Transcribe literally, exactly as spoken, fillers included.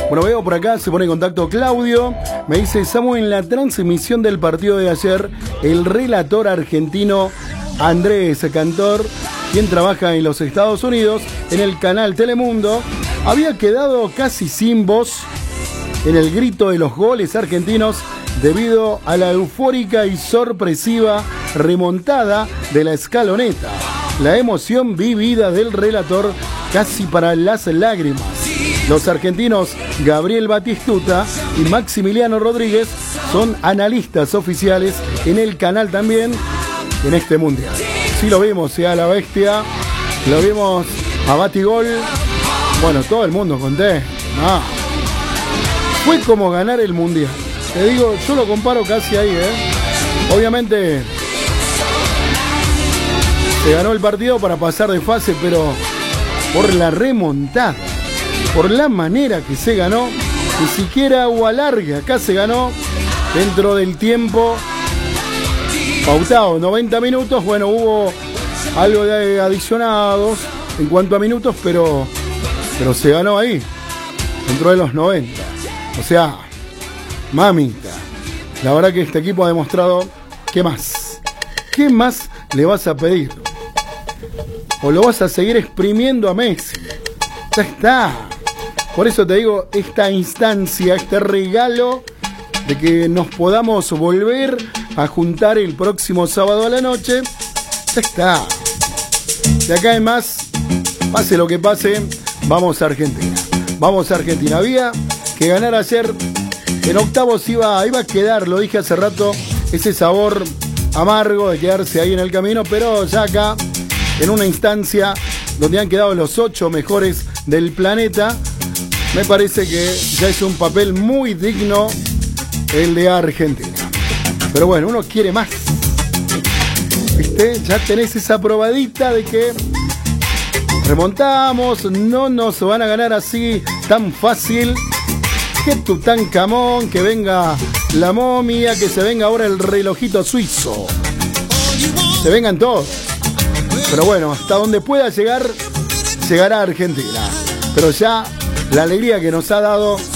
Bueno, veo por acá, se pone en contacto Claudio. Me dice, Samu, en la transmisión del partido de ayer, el relator argentino Andrés Cantor, quien trabaja en los Estados Unidos, en el canal Telemundo, había quedado casi sin voz en el grito de los goles argentinos debido a la eufórica y sorpresiva remontada de la escaloneta. La emoción vivida del relator casi para las lágrimas. Los argentinos Gabriel Batistuta y Maximiliano Rodríguez son analistas oficiales en el canal también en este mundial. Sí lo vimos, ya la bestia, lo vimos a Batigol. Bueno, todo el mundo conté. No. Fue como ganar el mundial. Te digo, yo lo comparo casi ahí, ¿eh? Obviamente se ganó el partido para pasar de fase, pero por la remontada, por la manera que se ganó, ni siquiera agua larga, acá se ganó dentro del tiempo pautado, noventa minutos. Bueno, hubo algo de adicionados en cuanto a minutos, pero, pero se ganó ahí, dentro de los noventa. O sea, mamita, la verdad que este equipo ha demostrado, ¿qué más? ¿Qué más le vas a pedir? ¿O lo vas a seguir exprimiendo a Messi? Ya está. Por eso te digo, esta instancia, este regalo de que nos podamos volver a juntar el próximo sábado a la noche, ya está. De acá en más, pase lo que pase, vamos a Argentina. Vamos a Argentina. Había que ganar ayer. En octavos iba, iba a quedar, lo dije hace rato, ese sabor amargo de quedarse ahí en el camino, pero ya acá, en una instancia donde han quedado los ocho mejores del planeta, me parece que ya es un papel muy digno el de Argentina. Pero bueno, uno quiere más. ¿Viste? Ya tenés esa probadita de que remontamos, no nos van a ganar así tan fácil. Que Tutankamón, que venga la momia, que se venga ahora el relojito suizo. Se vengan todos. Pero bueno, hasta donde pueda llegar, llegará Argentina. Pero ya la alegría que nos ha dado